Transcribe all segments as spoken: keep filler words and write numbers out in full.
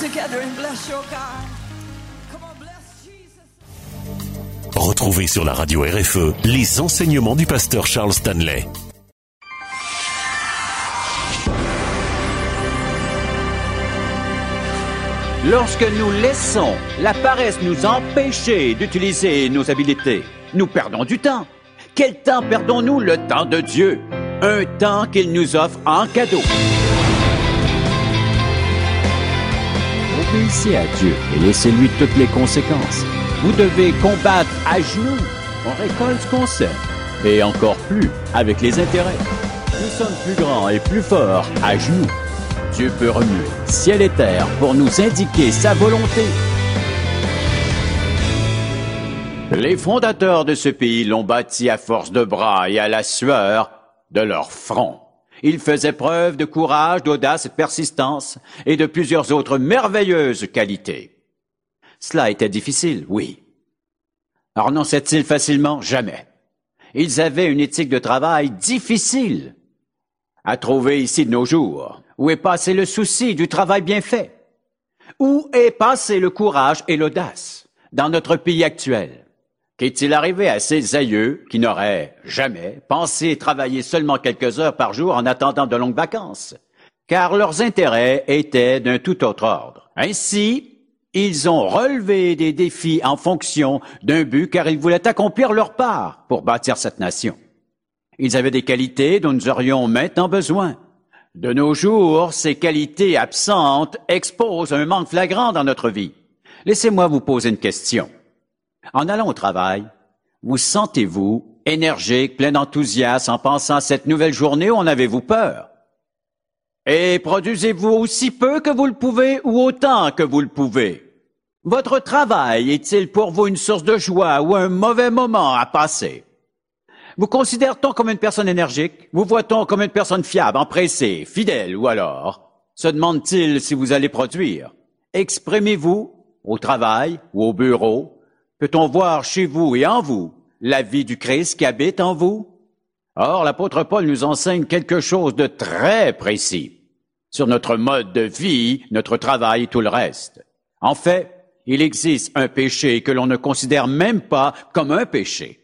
together and bless your God. Come on, bless Jesus. Retrouvez sur la radio R F E les enseignements du pasteur Charles Stanley. Lorsque nous laissons la paresse nous empêcher d'utiliser nos habiletés, nous perdons du temps. Quel temps perdons-nous? Le temps de Dieu, un temps qu'il nous offre en cadeau. Obéissez à Dieu et laissez-lui toutes les conséquences. Vous devez combattre à genoux. On récolte ce qu'on sème. Et encore plus avec les intérêts. Nous sommes plus grands et plus forts à genoux. Dieu peut remuer ciel et terre pour nous indiquer sa volonté. Les fondateurs de ce pays l'ont bâti à force de bras et à la sueur de leur front. Ils faisaient preuve de courage, d'audace, de persistance et de plusieurs autres merveilleuses qualités. Cela était difficile, oui. Renonçaient-ils facilement? Jamais. Ils avaient une éthique de travail difficile à trouver ici de nos jours. Où est passé le souci du travail bien fait? Où est passé le courage et l'audace dans notre pays actuel? Qu'est-il arrivé à ces aïeux qui n'auraient jamais pensé travailler seulement quelques heures par jour en attendant de longues vacances? Car leurs intérêts étaient d'un tout autre ordre. Ainsi, ils ont relevé des défis en fonction d'un but car ils voulaient accomplir leur part pour bâtir cette nation. Ils avaient des qualités dont nous aurions maintenant besoin. De nos jours, ces qualités absentes exposent un manque flagrant dans notre vie. Laissez-moi vous poser une question. En allant au travail, vous sentez-vous énergique, plein d'enthousiasme en pensant à cette nouvelle journée ou en avez-vous peur? Et produisez-vous aussi peu que vous le pouvez ou autant que vous le pouvez? Votre travail est-il pour vous une source de joie ou un mauvais moment à passer? Vous considère-t-on comme une personne énergique? Vous voit-on comme une personne fiable, empressée, fidèle? Ou alors, se demande-t-il si vous allez produire? Exprimez-vous au travail ou au bureau? Peut-on voir chez vous et en vous la vie du Christ qui habite en vous? Or, l'apôtre Paul nous enseigne quelque chose de très précis sur notre mode de vie, notre travail et tout le reste. En fait, il existe un péché que l'on ne considère même pas comme un péché.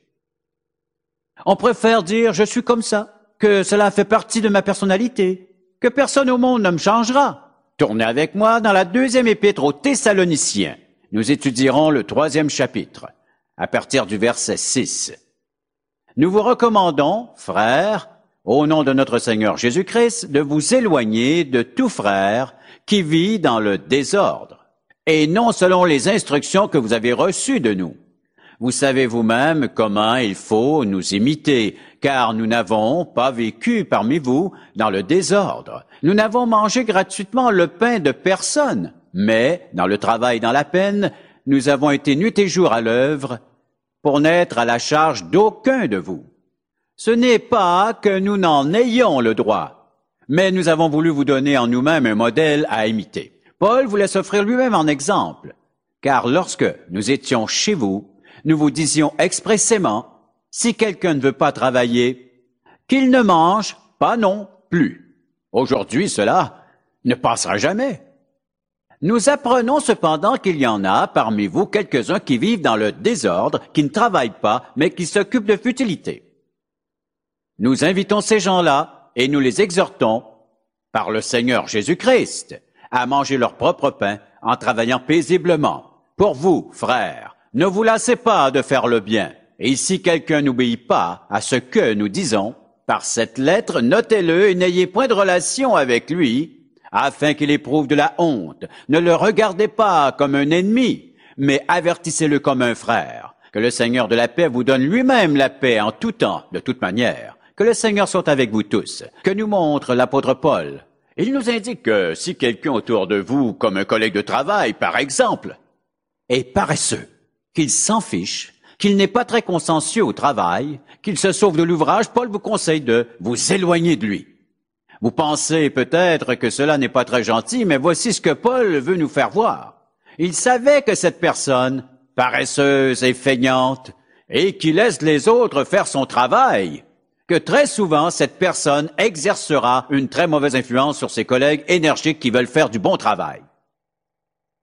On préfère dire « je suis comme ça », que cela fait partie de ma personnalité, que personne au monde ne me changera. Tournez avec moi dans la deuxième épître aux Thessaloniciens. Nous étudierons le troisième chapitre, à partir du verset six. Nous vous recommandons, frères, au nom de notre Seigneur Jésus-Christ, de vous éloigner de tout frère qui vit dans le désordre, et non selon les instructions que vous avez reçues de nous. Vous savez vous-même comment il faut nous imiter, car nous n'avons pas vécu parmi vous dans le désordre. Nous n'avons mangé gratuitement le pain de personne, mais dans le travail et dans la peine, nous avons été nuit et jour à l'œuvre pour n'être à la charge d'aucun de vous. Ce n'est pas que nous n'en ayons le droit, mais nous avons voulu vous donner en nous-mêmes un modèle à imiter. Paul voulait s'offrir lui-même en exemple, car lorsque nous étions chez vous, nous vous disions expressément, si quelqu'un ne veut pas travailler, qu'il ne mange pas non plus. Aujourd'hui, cela ne passera jamais. Nous apprenons cependant qu'il y en a parmi vous quelques-uns qui vivent dans le désordre, qui ne travaillent pas, mais qui s'occupent de futilités. Nous invitons ces gens-là et nous les exhortons, par le Seigneur Jésus-Christ, à manger leur propre pain en travaillant paisiblement. Pour vous, frères, ne vous lassez pas de faire le bien. Et si quelqu'un n'obéit pas à ce que nous disons, par cette lettre, notez-le et n'ayez point de relation avec lui, afin qu'il éprouve de la honte. Ne le regardez pas comme un ennemi, mais avertissez-le comme un frère. Que le Seigneur de la paix vous donne lui-même la paix en tout temps, de toute manière. Que le Seigneur soit avec vous tous. Que nous montre l'apôtre Paul. Il nous indique que si quelqu'un autour de vous, comme un collègue de travail, par exemple, est paresseux, qu'il s'en fiche, qu'il n'est pas très consciencieux au travail, qu'il se sauve de l'ouvrage, Paul vous conseille de vous éloigner de lui. Vous pensez peut-être que cela n'est pas très gentil, mais voici ce que Paul veut nous faire voir. Il savait que cette personne, paresseuse et feignante, et qui laisse les autres faire son travail, que très souvent cette personne exercera une très mauvaise influence sur ses collègues énergiques qui veulent faire du bon travail.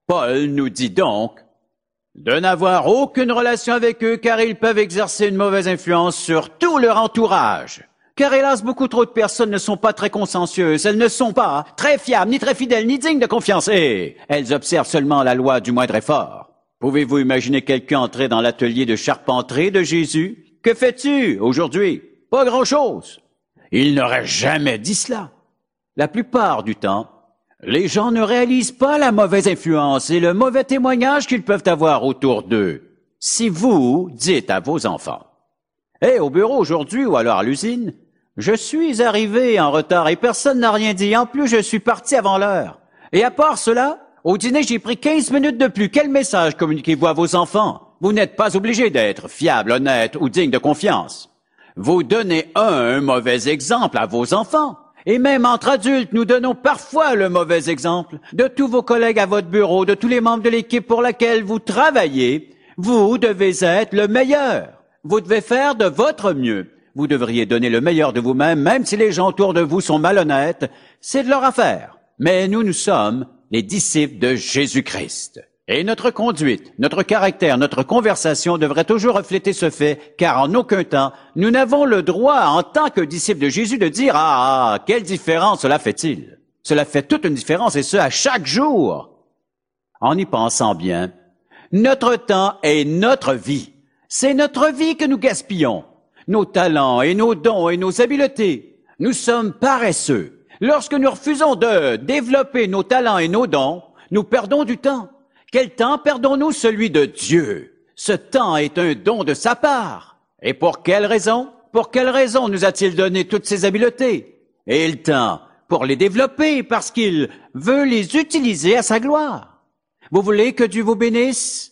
Paul nous dit donc de n'avoir aucune relation avec eux car ils peuvent exercer une mauvaise influence sur tout leur entourage. Car hélas, beaucoup trop de personnes ne sont pas très consciencieuses, elles ne sont pas très fiables, ni très fidèles, ni dignes de confiance. Et elles observent seulement la loi du moindre effort. Pouvez-vous imaginer quelqu'un entrer dans l'atelier de charpenterie de Jésus? Que fais-tu aujourd'hui? Pas grand-chose. Il n'aurait jamais dit cela. La plupart du temps, les gens ne réalisent pas la mauvaise influence et le mauvais témoignage qu'ils peuvent avoir autour d'eux. Si vous dites à vos enfants, « Hé, hey, au bureau aujourd'hui ou alors à l'usine, je suis arrivé en retard et personne n'a rien dit. En plus, je suis parti avant l'heure. Et à part cela, au dîner, j'ai pris quinze minutes de plus. Quel message communiquez-vous à vos enfants? Vous n'êtes pas obligé d'être fiable, honnête ou digne de confiance. Vous donnez un, un mauvais exemple à vos enfants. Et même entre adultes, nous donnons parfois le mauvais exemple. De tous vos collègues à votre bureau, de tous les membres de l'équipe pour laquelle vous travaillez, vous devez être le meilleur. Vous devez faire de votre mieux. Vous devriez donner le meilleur de vous-même, même si les gens autour de vous sont malhonnêtes. C'est de leur affaire. Mais nous, nous sommes les disciples de Jésus-Christ. Et notre conduite, notre caractère, notre conversation devraient toujours refléter ce fait, car en aucun temps, nous n'avons le droit, en tant que disciples de Jésus, de dire « Ah, ah, quelle différence cela fait-il » Cela fait toute une différence, et ce, à chaque jour. En y pensant bien, notre temps est notre vie. C'est notre vie que nous gaspillons. Nos talents et nos dons et nos habiletés. Nous sommes paresseux. Lorsque nous refusons de développer nos talents et nos dons, nous perdons du temps. Quel temps perdons-nous? Celui de Dieu. Ce temps est un don de sa part. Et pour quelle raison? Pour quelle raison nous a-t-il donné toutes ces habiletés? Et le temps pour les développer, parce qu'il veut les utiliser à sa gloire. Vous voulez que Dieu vous bénisse?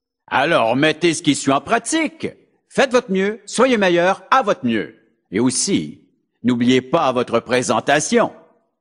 Alors mettez ce qui suit en pratique. Faites votre mieux, soyez meilleur à votre mieux. Et aussi, n'oubliez pas votre présentation.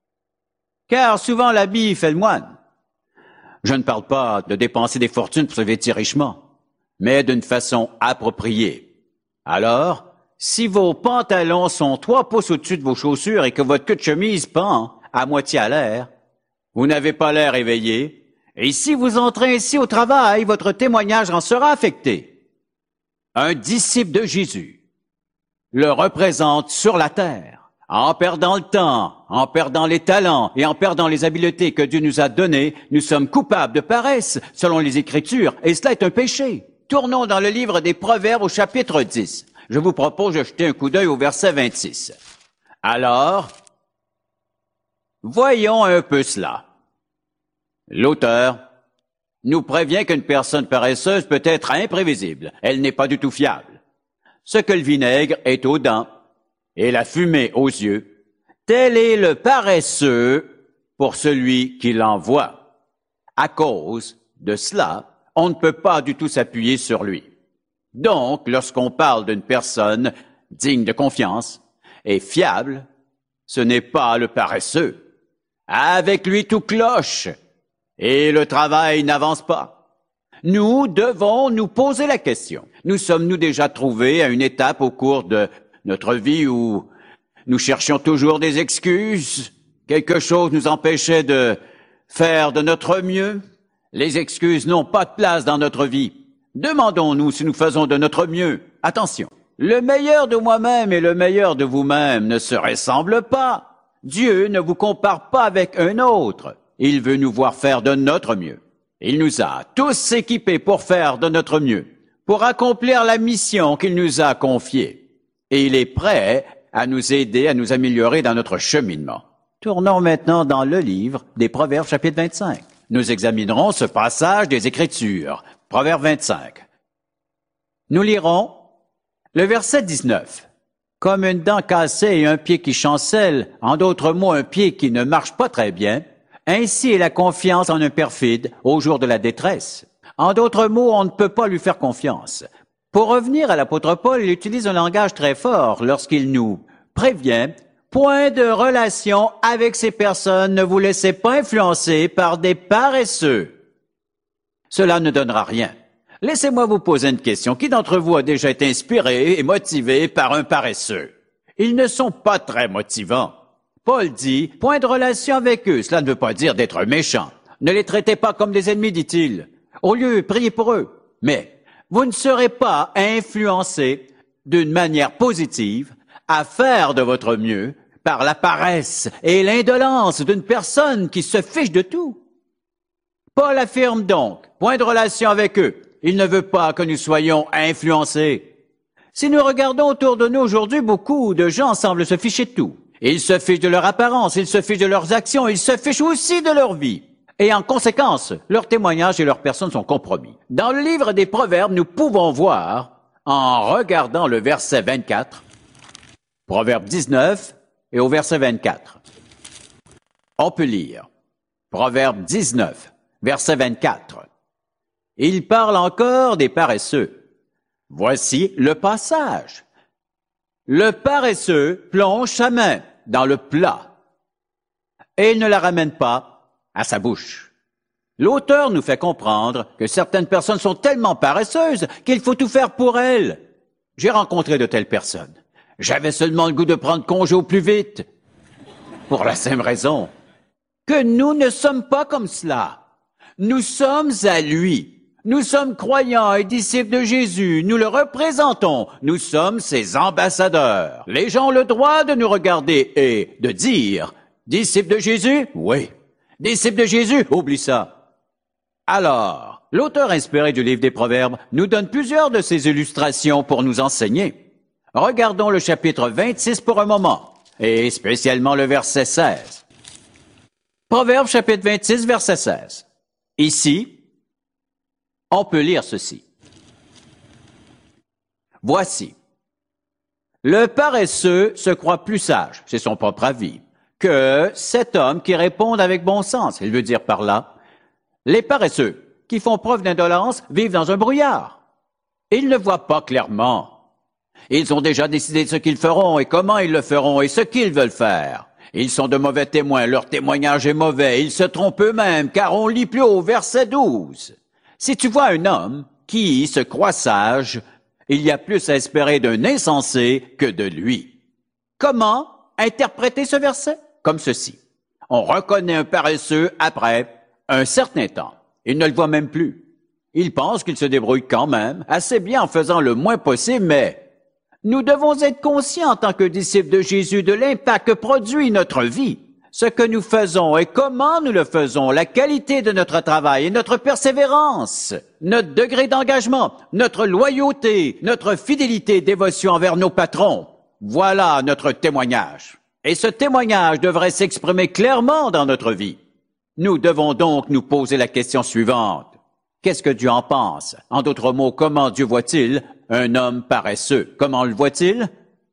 Car souvent l'habit fait le moine. Je ne parle pas de dépenser des fortunes pour se vêtir richement, mais d'une façon appropriée. Alors, si vos pantalons sont trois pouces au-dessus de vos chaussures et que votre queue de chemise pend à moitié à l'air, vous n'avez pas l'air éveillé. Et si vous entrez ainsi au travail, votre témoignage en sera affecté. Un disciple de Jésus le représente sur la terre, en perdant le temps, en perdant les talents et en perdant les habiletés que Dieu nous a données. Nous sommes coupables de paresse, selon les Écritures, et cela est un péché. Tournons dans le livre des Proverbes au chapitre dix. Je vous propose de jeter un coup d'œil au verset vingt-six. Alors, voyons un peu cela. L'auteur nous prévient qu'une personne paresseuse peut être imprévisible. Elle n'est pas du tout fiable. Ce que le vinaigre est aux dents et la fumée aux yeux, tel est le paresseux pour celui qui l'envoie. À cause de cela, on ne peut pas du tout s'appuyer sur lui. Donc, lorsqu'on parle d'une personne digne de confiance et fiable, ce n'est pas le paresseux. Avec lui, tout cloche. Et le travail n'avance pas. Nous devons nous poser la question. Nous sommes-nous déjà trouvés à une étape au cours de notre vie où nous cherchions toujours des excuses? Quelque chose nous empêchait de faire de notre mieux? Les excuses n'ont pas de place dans notre vie. Demandons-nous si nous faisons de notre mieux. Attention, le meilleur de moi-même et le meilleur de vous-même ne se ressemblent pas. Dieu ne vous compare pas avec un autre. Il veut nous voir faire de notre mieux. Il nous a tous équipés pour faire de notre mieux, pour accomplir la mission qu'il nous a confiée. Et il est prêt à nous aider, à nous améliorer dans notre cheminement. Tournons maintenant dans le livre des Proverbes, chapitre vingt-cinq. Nous examinerons ce passage des Écritures. Proverbe vingt-cinq. Nous lirons le verset dix-neuf. Comme une dent cassée et un pied qui chancelle, en d'autres mots, un pied qui ne marche pas très bien, ainsi est la confiance en un perfide au jour de la détresse. En d'autres mots, on ne peut pas lui faire confiance. Pour revenir à l'apôtre Paul, il utilise un langage très fort lorsqu'il nous prévient « Point de relation avec ces personnes, ne vous laissez pas influencer par des paresseux. » Cela ne donnera rien. Laissez-moi vous poser une question. Qui d'entre vous a déjà été inspiré et motivé par un paresseux? Ils ne sont pas très motivants. Paul dit, point de relation avec eux. Cela ne veut pas dire d'être méchant. Ne les traitez pas comme des ennemis, dit-il. Au lieu, priez pour eux. Mais vous ne serez pas influencés d'une manière positive à faire de votre mieux par la paresse et l'indolence d'une personne qui se fiche de tout. Paul affirme donc, point de relation avec eux. Il ne veut pas que nous soyons influencés. Si nous regardons autour de nous aujourd'hui, beaucoup de gens semblent se ficher de tout. Ils se fichent de leur apparence, ils se fichent de leurs actions, ils se fichent aussi de leur vie. Et en conséquence, leurs témoignages et leurs personnes sont compromis. Dans le livre des Proverbes, nous pouvons voir, en regardant le verset vingt-quatre, Proverbe dix-neuf et au verset vingt-quatre. On peut lire Proverbe dix-neuf, verset vingt-quatre. Il parle encore des paresseux. Voici le passage. Le paresseux plonge sa main dans le plat et il ne la ramène pas à sa bouche. L'auteur nous fait comprendre que certaines personnes sont tellement paresseuses qu'il faut tout faire pour elles. J'ai rencontré de telles personnes. J'avais seulement le goût de prendre congé au plus vite. Pour la simple raison que nous ne sommes pas comme cela. Nous sommes à lui. Nous sommes croyants et disciples de Jésus. Nous le représentons. Nous sommes ses ambassadeurs. Les gens ont le droit de nous regarder et de dire « Disciples de Jésus? Oui. Disciples de Jésus? Oublie ça. » Alors, l'auteur inspiré du livre des Proverbes nous donne plusieurs de ces illustrations pour nous enseigner. Regardons le chapitre vingt-six pour un moment, et spécialement le verset seize. Proverbes chapitre vingt-six, verset seize. Ici, on peut lire ceci. Voici. Le paresseux se croit plus sage, c'est son propre avis, que cet homme qui répond avec bon sens. Il veut dire par là, les paresseux qui font preuve d'indolence vivent dans un brouillard. Ils ne voient pas clairement. Ils ont déjà décidé de ce qu'ils feront et comment ils le feront et ce qu'ils veulent faire. Ils sont de mauvais témoins, leur témoignage est mauvais, ils se trompent eux-mêmes, car on lit plus haut au verset douze. Si tu vois un homme qui se croit sage, il y a plus à espérer d'un insensé que de lui. Comment interpréter ce verset? Comme ceci. On reconnaît un paresseux après un certain temps. Il ne le voit même plus. Il pense qu'il se débrouille quand même, assez bien en faisant le moins possible, mais nous devons être conscients en tant que disciples de Jésus de l'impact que produit notre vie. Ce que nous faisons et comment nous le faisons, la qualité de notre travail et notre persévérance, notre degré d'engagement, notre loyauté, notre fidélité et dévotion envers nos patrons. Voilà notre témoignage. Et ce témoignage devrait s'exprimer clairement dans notre vie. Nous devons donc nous poser la question suivante. Qu'est-ce que Dieu en pense? En d'autres mots, comment Dieu voit-il un homme paresseux? Comment le voit-il?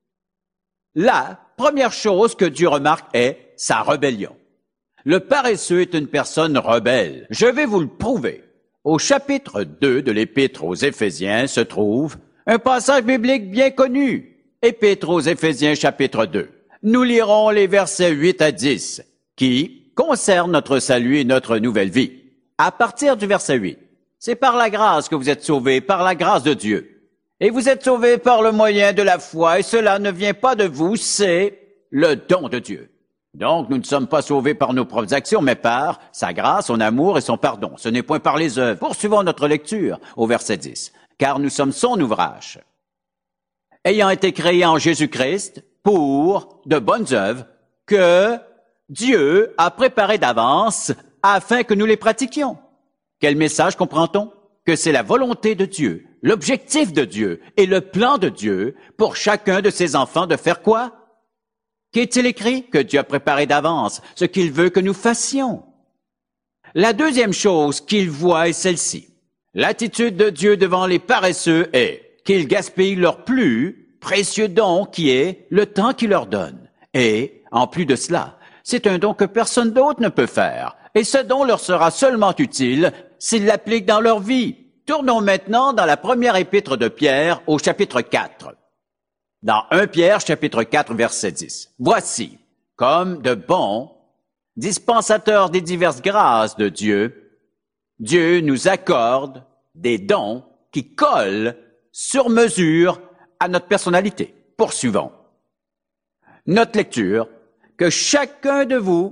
La première chose que Dieu remarque est sa rébellion. Le paresseux est une personne rebelle. Je vais vous le prouver. Au chapitre deux de l'Épître aux Éphésiens se trouve un passage biblique bien connu. Épître aux Éphésiens chapitre deux. Nous lirons les versets huit à dix qui concernent notre salut et notre nouvelle vie. À partir du verset huit, c'est par la grâce que vous êtes sauvés, par la grâce de Dieu. Et vous êtes sauvés par le moyen de la foi, et cela ne vient pas de vous, c'est le don de Dieu. Donc, nous ne sommes pas sauvés par nos propres actions, mais par sa grâce, son amour et son pardon. Ce n'est point par les œuvres. Poursuivons notre lecture au verset dix. Car nous sommes son ouvrage, ayant été créés en Jésus-Christ pour de bonnes œuvres que Dieu a préparées d'avance afin que nous les pratiquions. Quel message comprend-on? Que c'est la volonté de Dieu, l'objectif de Dieu et le plan de Dieu pour chacun de ses enfants de faire quoi? Qu'est-il écrit? Que Dieu a préparé d'avance ce qu'il veut que nous fassions. La deuxième chose qu'il voit est celle-ci. L'attitude de Dieu devant les paresseux est qu'ils gaspillent leur plus précieux don qui est le temps qu'il leur donne. Et, en plus de cela, c'est un don que personne d'autre ne peut faire. Et ce don leur sera seulement utile s'ils l'appliquent dans leur vie. Tournons maintenant dans la première épître de Pierre au chapitre quatre. Dans premier Pierre, chapitre quatre, verset dix. Voici, comme de bons dispensateurs des diverses grâces de Dieu, Dieu nous accorde des dons qui collent sur mesure à notre personnalité. Poursuivons. Notre lecture, que chacun de vous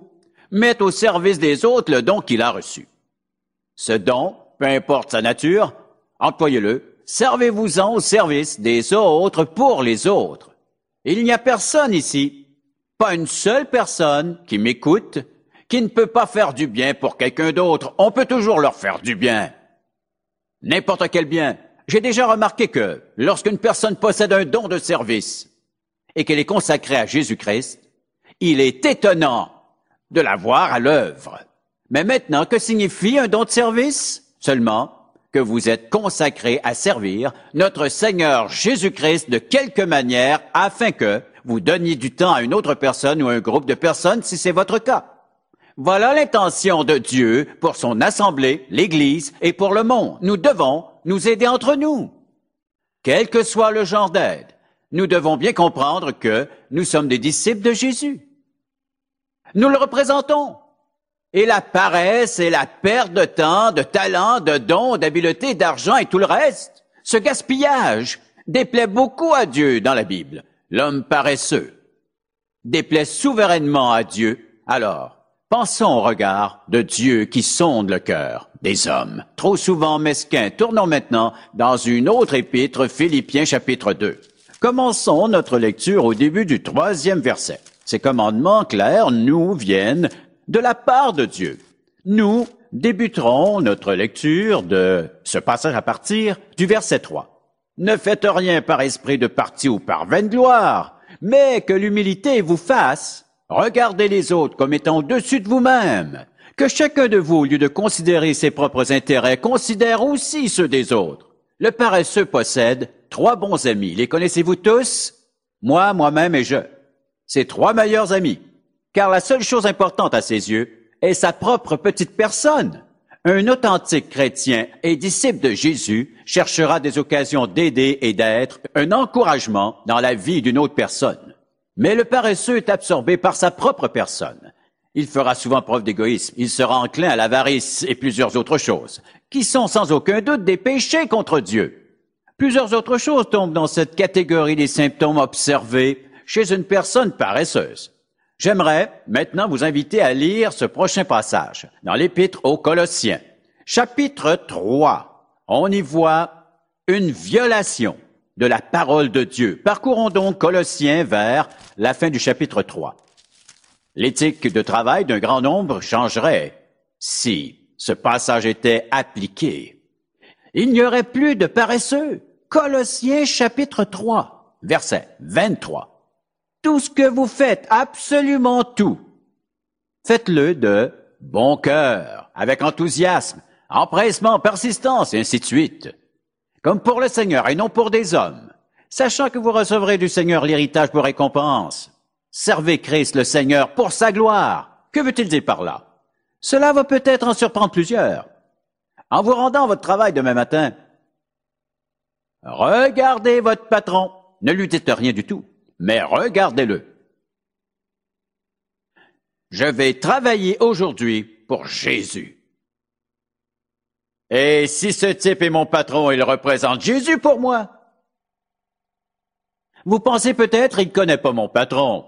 mette au service des autres le don qu'il a reçu. Ce don, peu importe sa nature, employez-le, servez-vous-en au service des autres pour les autres. Il n'y a personne ici, pas une seule personne qui m'écoute, qui ne peut pas faire du bien pour quelqu'un d'autre. On peut toujours leur faire du bien. N'importe quel bien. J'ai déjà remarqué que lorsqu'une personne possède un don de service et qu'elle est consacrée à Jésus-Christ, il est étonnant de la voir à l'œuvre. Mais maintenant, que signifie un don de service? Seulement que vous êtes consacré à servir notre Seigneur Jésus-Christ de quelque manière afin que vous donniez du temps à une autre personne ou un groupe de personnes si c'est votre cas. Voilà l'intention de Dieu pour son assemblée, l'Église et pour le monde. Nous devons nous aider entre nous. Quel que soit le genre d'aide, nous devons bien comprendre que nous sommes des disciples de Jésus. Nous le représentons. Et la paresse et la perte de temps, de talent, de dons, d'habileté, d'argent et tout le reste, ce gaspillage déplaît beaucoup à Dieu dans la Bible. L'homme paresseux déplaît souverainement à Dieu. Alors, pensons au regard de Dieu qui sonde le cœur des hommes, trop souvent mesquins. Tournons maintenant dans une autre épître, Philippiens chapitre deux. Commençons notre lecture au début du troisième verset. Ces commandements clairs nous viennent de la part de Dieu. Nous débuterons notre lecture de ce passage à partir du verset trois. Ne faites rien par esprit de parti ou par vaine gloire, mais que l'humilité vous fasse regarder les autres comme étant au-dessus de vous-même. Que chacun de vous, au lieu de considérer ses propres intérêts, considère aussi ceux des autres. Le paresseux possède trois bons amis. Les connaissez-vous tous? Moi, moi-même et je. Ses trois meilleurs amis. Car la seule chose importante à ses yeux est sa propre petite personne. Un authentique chrétien et disciple de Jésus cherchera des occasions d'aider et d'être un encouragement dans la vie d'une autre personne. Mais le paresseux est absorbé par sa propre personne. Il fera souvent preuve d'égoïsme. Il sera enclin à l'avarice et plusieurs autres choses, qui sont sans aucun doute des péchés contre Dieu. Plusieurs autres choses tombent dans cette catégorie des symptômes observés chez une personne paresseuse. J'aimerais maintenant vous inviter à lire ce prochain passage dans l'Épître aux Colossiens, chapitre trois. On y voit une violation de la parole de Dieu. Parcourons donc Colossiens vers la fin du chapitre trois. L'éthique de travail d'un grand nombre changerait si ce passage était appliqué. Il n'y aurait plus de paresseux. Colossiens chapitre trois, verset vingt-trois. Tout ce que vous faites, absolument tout, faites-le de bon cœur, avec enthousiasme, empressement, persistance, et ainsi de suite, comme pour le Seigneur et non pour des hommes, sachant que vous recevrez du Seigneur l'héritage pour récompense. Servez Christ le Seigneur pour sa gloire. Que veut-il dire par là? Cela va peut-être en surprendre plusieurs. En vous rendant à votre travail demain matin, regardez votre patron, ne lui dites rien du tout. Mais regardez-le. Je vais travailler aujourd'hui pour Jésus. Et si ce type est mon patron, il représente Jésus pour moi. Vous pensez peut-être qu'il ne connaît pas mon patron.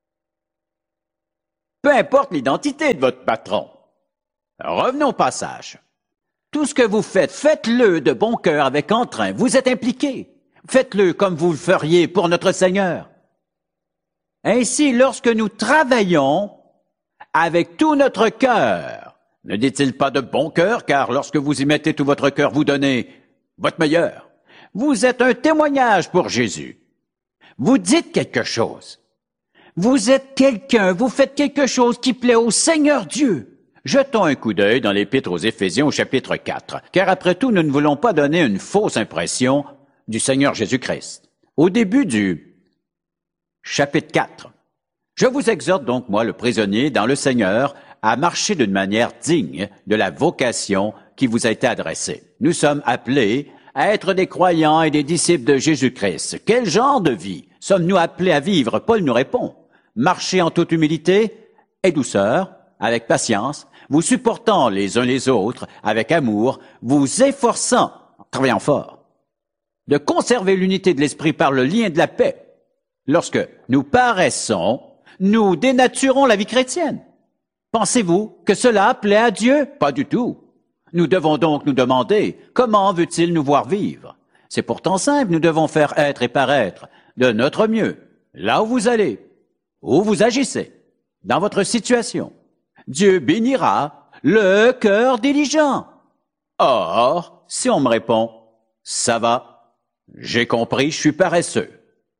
Peu importe l'identité de votre patron. Revenons au passage. Tout ce que vous faites, faites-le de bon cœur avec entrain. Vous êtes impliqué. Faites-le comme vous le feriez pour notre Seigneur. Ainsi, lorsque nous travaillons avec tout notre cœur, ne dit-il pas de bon cœur, car lorsque vous y mettez tout votre cœur, vous donnez votre meilleur. Vous êtes un témoignage pour Jésus. Vous dites quelque chose. Vous êtes quelqu'un, vous faites quelque chose qui plaît au Seigneur Dieu. Jetons un coup d'œil dans l'Épître aux Éphésiens au chapitre quatre, car après tout, nous ne voulons pas donner une fausse impression du Seigneur Jésus-Christ. Au début du chapitre quatre, je vous exhorte donc, moi, le prisonnier, dans le Seigneur, à marcher d'une manière digne de la vocation qui vous a été adressée. Nous sommes appelés à être des croyants et des disciples de Jésus-Christ. Quel genre de vie sommes-nous appelés à vivre? Paul nous répond, marchez en toute humilité et douceur, avec patience, vous supportant les uns les autres avec amour, vous efforçant, en travaillant fort, de conserver l'unité de l'esprit par le lien de la paix. Lorsque nous paraissons, nous dénaturons la vie chrétienne. Pensez-vous que cela plaît à Dieu? Pas du tout. Nous devons donc nous demander, comment veut-il nous voir vivre? C'est pourtant simple, nous devons faire être et paraître de notre mieux, là où vous allez, où vous agissez, dans votre situation. Dieu bénira le cœur diligent. Or, si on me répond, ça va, j'ai compris, je suis paresseux.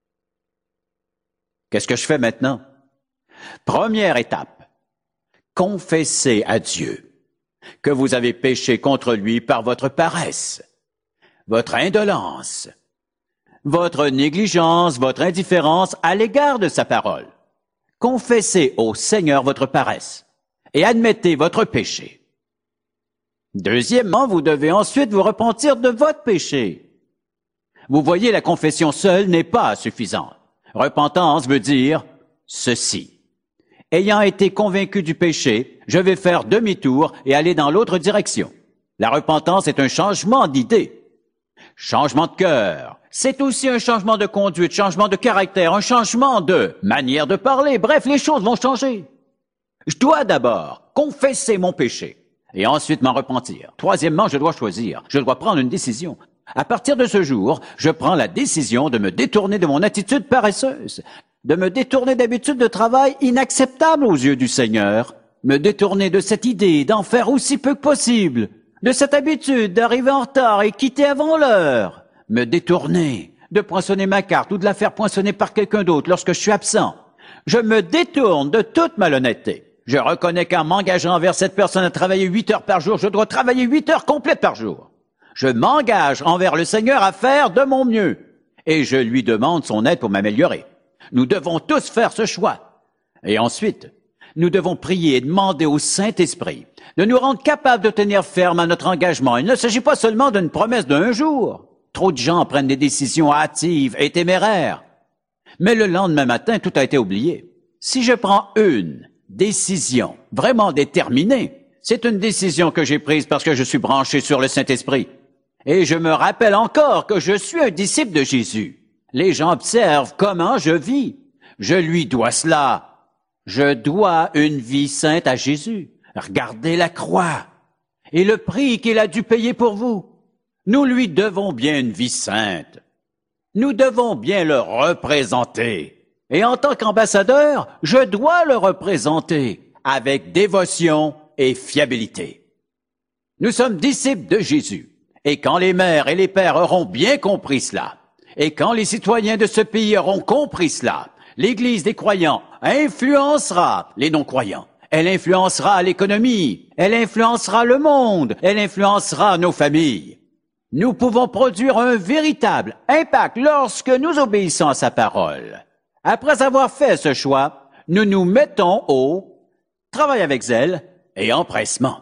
Qu'est-ce que je fais maintenant? Première étape, confessez à Dieu que vous avez péché contre lui par votre paresse, votre indolence, votre négligence, votre indifférence à l'égard de sa parole. Confessez au Seigneur votre paresse et admettez votre péché. Deuxièmement, vous devez ensuite vous repentir de votre péché. Vous voyez, la confession seule n'est pas suffisante. Repentance veut dire ceci. Ayant été convaincu du péché, je vais faire demi-tour et aller dans l'autre direction. La repentance est un changement d'idée. Changement de cœur. C'est aussi un changement de conduite, changement de caractère, un changement de manière de parler. Bref, les choses vont changer. Je dois d'abord confesser mon péché et ensuite m'en repentir. Troisièmement, je dois choisir. Je dois prendre une décision. À partir de ce jour, je prends la décision de me détourner de mon attitude paresseuse, de me détourner d'habitudes de travail inacceptables aux yeux du Seigneur, me détourner de cette idée d'en faire aussi peu que possible, de cette habitude d'arriver en retard et quitter avant l'heure, me détourner de poinçonner ma carte ou de la faire poinçonner par quelqu'un d'autre lorsque je suis absent. Je me détourne de toute malhonnêteté. Je reconnais qu'en m'engageant envers cette personne à travailler huit heures par jour, je dois travailler huit heures complètes par jour. Je m'engage envers le Seigneur à faire de mon mieux et je lui demande son aide pour m'améliorer. Nous devons tous faire ce choix. Et ensuite, nous devons prier et demander au Saint-Esprit de nous rendre capables de tenir ferme à notre engagement. Il ne s'agit pas seulement d'une promesse d'un jour. Trop de gens prennent des décisions hâtives et téméraires. Mais le lendemain matin, tout a été oublié. Si je prends une décision vraiment déterminée, c'est une décision que j'ai prise parce que je suis branché sur le Saint-Esprit. Et je me rappelle encore que je suis un disciple de Jésus. Les gens observent comment je vis. Je lui dois cela. Je dois une vie sainte à Jésus. Regardez la croix et le prix qu'il a dû payer pour vous. Nous lui devons bien une vie sainte. Nous devons bien le représenter. Et en tant qu'ambassadeur, je dois le représenter avec dévotion et fiabilité. Nous sommes disciples de Jésus. Et quand les mères et les pères auront bien compris cela, et quand les citoyens de ce pays auront compris cela, l'Église des croyants influencera les non-croyants. Elle influencera l'économie, elle influencera le monde, elle influencera nos familles. Nous pouvons produire un véritable impact lorsque nous obéissons à sa parole. Après avoir fait ce choix, nous nous mettons au travail avec zèle et empressement.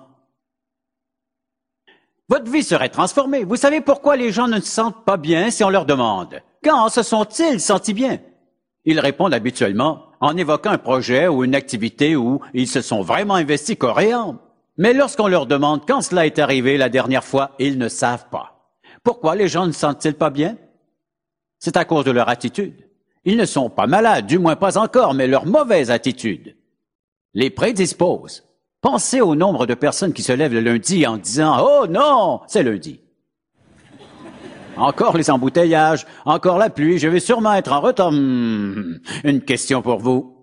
Votre vie serait transformée. Vous savez pourquoi les gens ne se sentent pas bien si on leur demande « Quand se sont-ils sentis bien ?» Ils répondent habituellement en évoquant un projet ou une activité où ils se sont vraiment investis corps et âme. Mais lorsqu'on leur demande quand cela est arrivé la dernière fois, ils ne savent pas. Pourquoi les gens ne se sentent-ils pas bien? C'est à cause de leur attitude. Ils ne sont pas malades, du moins pas encore, mais leur mauvaise attitude les prédispose. Pensez au nombre de personnes qui se lèvent le lundi en disant « Oh non, c'est lundi ». Encore les embouteillages, encore la pluie, je vais sûrement être en retard. Hum, une question pour vous.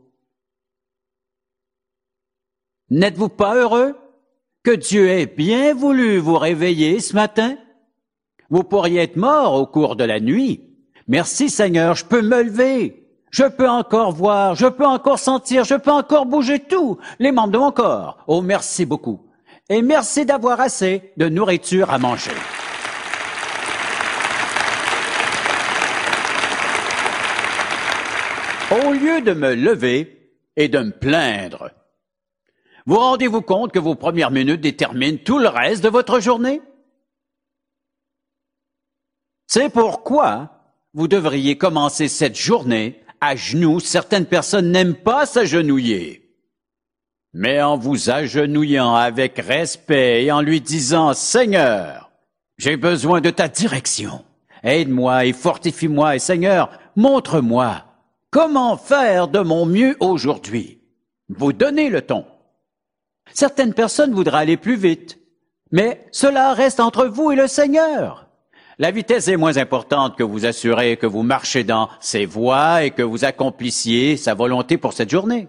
N'êtes-vous pas heureux que Dieu ait bien voulu vous réveiller ce matin? Vous pourriez être mort au cours de la nuit. Merci Seigneur, je peux me lever. Je peux encore voir, je peux encore sentir, je peux encore bouger tout, les membres de mon corps. Oh, merci beaucoup. Et merci d'avoir assez de nourriture à manger. Au lieu de me lever et de me plaindre, vous rendez-vous compte que vos premières minutes déterminent tout le reste de votre journée? C'est pourquoi vous devriez commencer cette journée à genoux. Certaines personnes n'aiment pas s'agenouiller. Mais en vous agenouillant avec respect et en lui disant « Seigneur, j'ai besoin de ta direction. Aide-moi et fortifie-moi et Seigneur, montre-moi comment faire de mon mieux aujourd'hui. » Vous donnez le ton. Certaines personnes voudraient aller plus vite, mais cela reste entre vous et le Seigneur. La vitesse est moins importante que vous assurez que vous marchez dans ses voies et que vous accomplissiez sa volonté pour cette journée.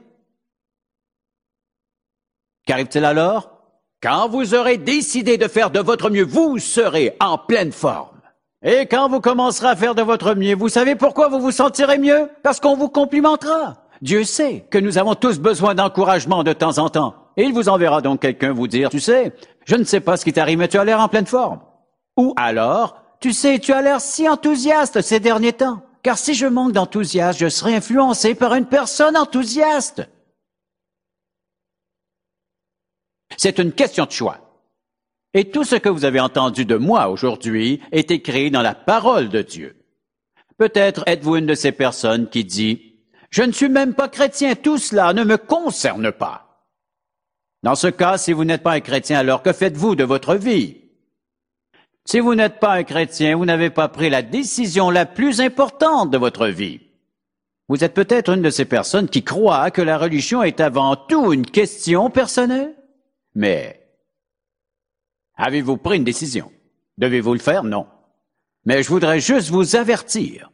Qu'arrive-t-il alors? Quand vous aurez décidé de faire de votre mieux, vous serez en pleine forme. Et quand vous commencerez à faire de votre mieux, vous savez pourquoi vous vous sentirez mieux? Parce qu'on vous complimentera. Dieu sait que nous avons tous besoin d'encouragement de temps en temps. Et il vous enverra donc quelqu'un vous dire, tu sais, je ne sais pas ce qui t'arrive, mais tu as l'air en pleine forme. Ou alors, tu sais, tu as l'air si enthousiaste ces derniers temps. Car si je manque d'enthousiasme, je serai influencé par une personne enthousiaste. C'est une question de choix. Et tout ce que vous avez entendu de moi aujourd'hui est écrit dans la parole de Dieu. Peut-être êtes-vous une de ces personnes qui dit « Je ne suis même pas chrétien, tout cela ne me concerne pas ». Dans ce cas, si vous n'êtes pas un chrétien, alors que faites-vous de votre vie? Si vous n'êtes pas un chrétien, vous n'avez pas pris la décision la plus importante de votre vie. Vous êtes peut-être une de ces personnes qui croient que la religion est avant tout une question personnelle. Mais avez-vous pris une décision? Devez-vous le faire? Non. Mais je voudrais juste vous avertir.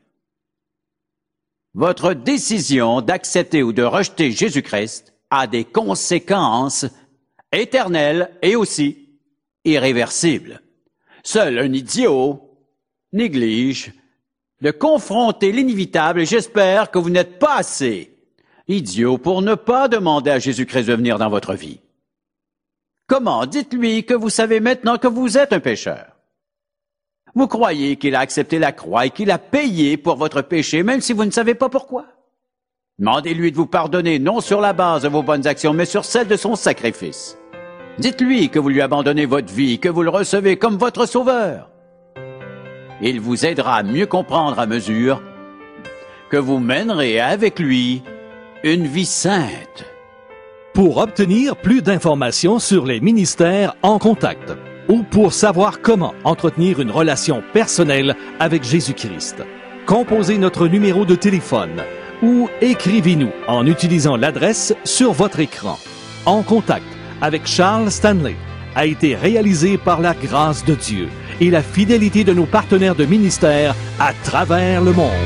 Votre décision d'accepter ou de rejeter Jésus-Christ a des conséquences éternelles et aussi irréversibles. Seul un idiot néglige de confronter l'inévitable et j'espère que vous n'êtes pas assez idiot pour ne pas demander à Jésus-Christ de venir dans votre vie. Comment? Dites-lui que vous savez maintenant que vous êtes un pécheur. Vous croyez qu'il a accepté la croix et qu'il a payé pour votre péché, même si vous ne savez pas pourquoi. Demandez-lui de vous pardonner, non sur la base de vos bonnes actions, mais sur celle de son sacrifice. Dites-lui que vous lui abandonnez votre vie, que vous le recevez comme votre sauveur. Il vous aidera à mieux comprendre à mesure que vous mènerez avec lui une vie sainte. Pour obtenir plus d'informations sur les ministères en contact ou pour savoir comment entretenir une relation personnelle avec Jésus-Christ, composez notre numéro de téléphone ou écrivez-nous en utilisant l'adresse sur votre écran. En contact avec Charles Stanley a été réalisé par la grâce de Dieu et la fidélité de nos partenaires de ministère à travers le monde.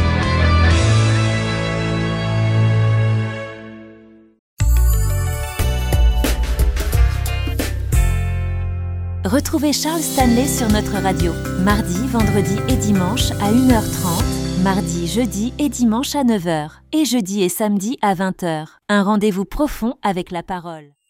Retrouvez Charles Stanley sur notre radio, mardi, vendredi et dimanche à une heure trente, mardi, jeudi et dimanche à neuf heures, et jeudi et samedi à vingt heures. Un rendez-vous profond avec la parole.